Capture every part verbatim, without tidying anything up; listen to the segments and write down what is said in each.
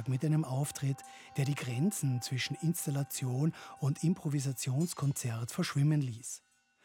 Waschtag mit einem Auftritt, der die Grenzen zwischen Installation und Improvisationskonzert verschwimmen ließ.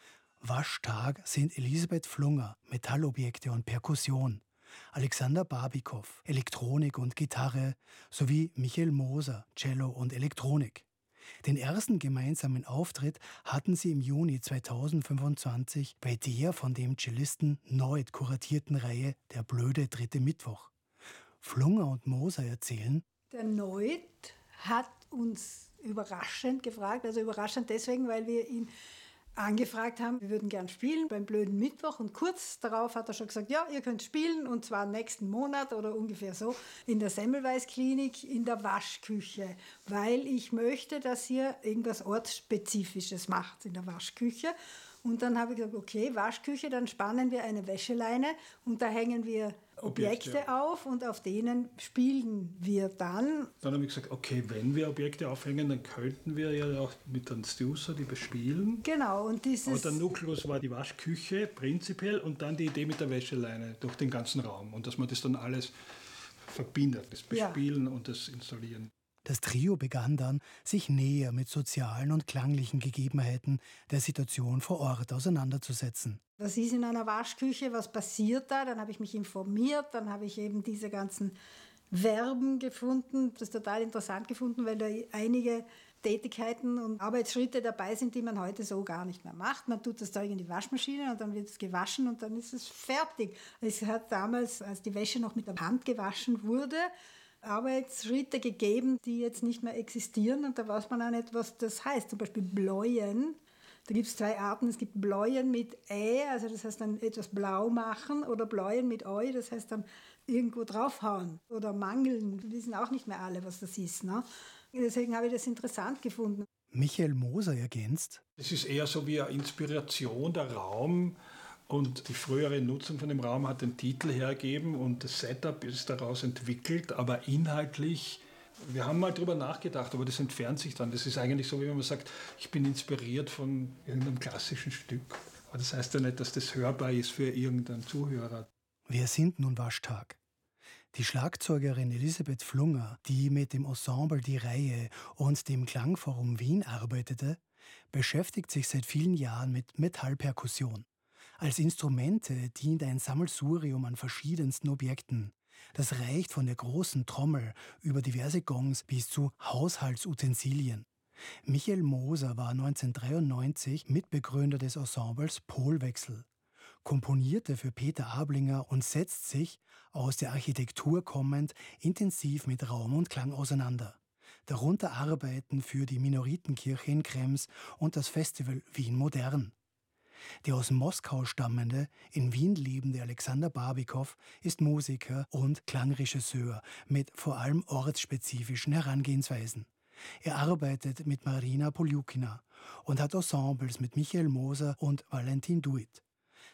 Waschtag sind Elisabeth Flunger, Metallobjekte und Perkussion, Alexander Barbikow, Elektronik und Gitarre, sowie Michael Moser, Cello und Elektronik. Den ersten gemeinsamen Auftritt hatten sie im Juni zweitausendfünfundzwanzig bei der von dem Cellisten Noid kuratierten Reihe Der blöde dritte Mittwoch. Flunger und Moser erzählen: Der Noid hat uns überraschend gefragt, also überraschend deswegen, weil wir ihn angefragt haben, wir würden gern spielen beim blöden Mittwoch, und kurz darauf hat er schon gesagt, ja, ihr könnt spielen, und zwar nächsten Monat oder ungefähr so in der Semmelweis-Klinik in der Waschküche, weil ich möchte, dass ihr irgendwas Ortsspezifisches macht in der Waschküche. Und dann habe ich gesagt, okay, Waschküche, dann spannen wir eine Wäscheleine und da hängen wir Objekte, Objekte auf und auf denen spielen wir dann. Dann habe ich gesagt, okay, wenn wir Objekte aufhängen, dann könnten wir ja auch mit Transducer die bespielen. Genau. Und dieses Aber der Nukleus war die Waschküche prinzipiell und dann die Idee mit der Wäscheleine durch den ganzen Raum. Und dass man das dann alles verbindet, das Bespielen ja. und das Installieren. Das Trio begann dann, sich näher mit sozialen und klanglichen Gegebenheiten der Situation vor Ort auseinanderzusetzen. Was ist in einer Waschküche, was passiert da? Dann habe ich mich informiert, dann habe ich eben diese ganzen Verben gefunden. Das ist total interessant gefunden, weil da einige Tätigkeiten und Arbeitsschritte dabei sind, die man heute so gar nicht mehr macht. Man tut das Zeug in die Waschmaschine und dann wird es gewaschen und dann ist es fertig. Es hat damals, als die Wäsche noch mit der Hand gewaschen wurde, Arbeitsschritte gegeben, die jetzt nicht mehr existieren, und da weiß man auch nicht, was das heißt. Zum Beispiel Bläuen. Da gibt es zwei Arten. Es gibt Bläuen mit Ä, also das heißt dann etwas blau machen, oder Bläuen mit Eu, das heißt dann irgendwo draufhauen oder mangeln. Wir wissen auch nicht mehr alle, was das ist. Ne? Deswegen habe ich das interessant gefunden. Michael Moser ergänzt: Es ist eher so wie eine Inspiration, der Raum. Und die frühere Nutzung von dem Raum hat den Titel hergegeben und das Setup ist daraus entwickelt, aber inhaltlich, wir haben mal drüber nachgedacht, aber das entfernt sich dann. Das ist eigentlich so, wie wenn man sagt, ich bin inspiriert von irgendeinem klassischen Stück. Aber das heißt ja nicht, dass das hörbar ist für irgendeinen Zuhörer. Wer sind nun Waschtag? Die Schlagzeugerin Elisabeth Flunger, die mit dem Ensemble Die Reihe und dem Klangforum Wien arbeitete, beschäftigt sich seit vielen Jahren mit Metallperkussion. Als Instrumente dient ein Sammelsurium an verschiedensten Objekten. Das reicht von der großen Trommel über diverse Gongs bis zu Haushaltsutensilien. Michael Moser war neunzehnhundertdreiundneunzig Mitbegründer des Ensembles Polwechsel, komponierte für Peter Ablinger und setzt sich, aus der Architektur kommend, intensiv mit Raum und Klang auseinander. Darunter Arbeiten für die Minoritenkirche in Krems und das Festival Wien Modern. Der aus Moskau stammende, in Wien lebende Alexander Barbikow ist Musiker und Klangregisseur mit vor allem ortsspezifischen Herangehensweisen. Er arbeitet mit Marina Poljukina und hat Ensembles mit Michael Moser und Valentin Duit.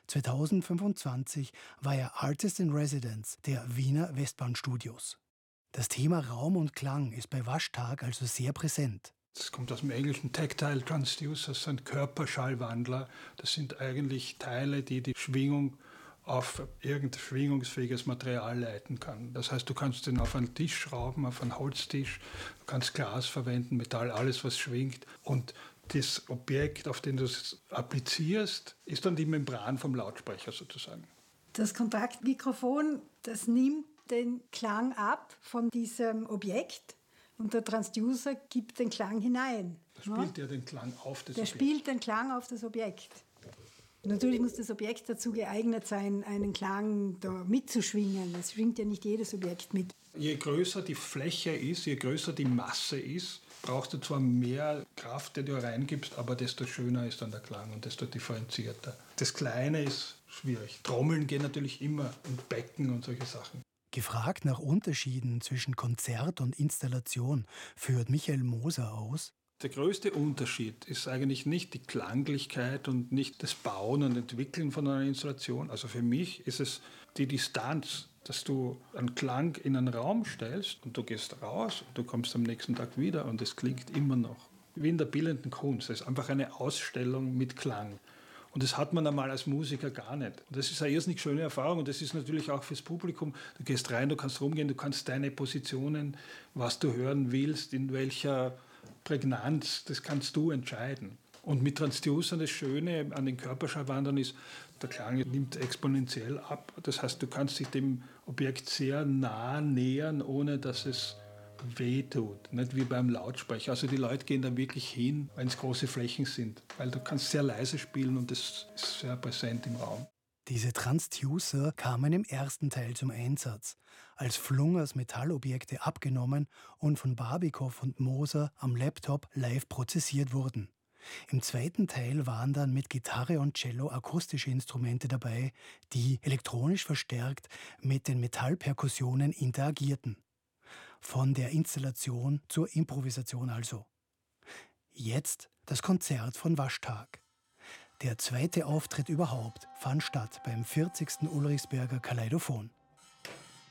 zweitausendfünfundzwanzig war er Artist in Residence der Wiener Westbahnstudios. Das Thema Raum und Klang ist bei Waschtag also sehr präsent. Das kommt aus dem englischen Tactile Transducer, das sind Körperschallwandler. Das sind eigentlich Teile, die die Schwingung auf irgendein schwingungsfähiges Material leiten kann. Das heißt, du kannst den auf einen Tisch schrauben, auf einen Holztisch, du kannst Glas verwenden, Metall, alles was schwingt. Und das Objekt, auf den du es applizierst, ist dann die Membran vom Lautsprecher sozusagen. Das Kontaktmikrofon, das nimmt den Klang ab von diesem Objekt. Und der Transducer gibt den Klang hinein. Da spielt er den Klang auf das der Objekt. Der spielt den Klang auf das Objekt. Natürlich muss das Objekt dazu geeignet sein, einen Klang da mitzuschwingen. Es schwingt ja nicht jedes Objekt mit. Je größer die Fläche ist, je größer die Masse ist, brauchst du zwar mehr Kraft, die du reingibst, aber desto schöner ist dann der Klang und desto differenzierter. Das Kleine ist schwierig. Trommeln gehen natürlich immer und Becken und solche Sachen. Gefragt nach Unterschieden zwischen Konzert und Installation führt Michael Moser aus: Der größte Unterschied ist eigentlich nicht die Klanglichkeit und nicht das Bauen und Entwickeln von einer Installation. Also für mich ist es die Distanz, dass du einen Klang in einen Raum stellst und du gehst raus und du kommst am nächsten Tag wieder und es klingt immer noch. Wie in der bildenden Kunst. Es ist einfach eine Ausstellung mit Klang. Und das hat man einmal als Musiker gar nicht. Und das ist eine irrsinnig schöne Erfahrung und das ist natürlich auch fürs Publikum. Du gehst rein, du kannst rumgehen, du kannst deine Positionen, was du hören willst, in welcher Prägnanz, das kannst du entscheiden. Und mit Transducern das Schöne an den Körperschallwandlern ist, der Klang nimmt exponentiell ab. Das heißt, du kannst dich dem Objekt sehr nah nähern, ohne dass es wehtut. Nicht wie beim Lautsprecher. Also die Leute gehen da wirklich hin, wenn es große Flächen sind. Weil du kannst sehr leise spielen und das ist sehr präsent im Raum. Diese Transducer kamen im ersten Teil zum Einsatz, als Flungers Metallobjekte abgenommen und von Barbikow und Moser am Laptop live prozessiert wurden. Im zweiten Teil waren dann mit Gitarre und Cello akustische Instrumente dabei, die elektronisch verstärkt mit den Metallperkussionen interagierten. Von der Installation zur Improvisation also. Jetzt das Konzert von Waschtag. Der zweite Auftritt überhaupt fand statt beim vierzigsten Ulrichsberger Kaleidophon.